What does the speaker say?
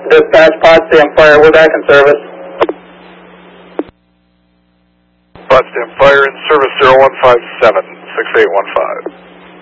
Dispatch Potsdam Fire, we're back in service. Potsdam Fire in service 0157, 6815.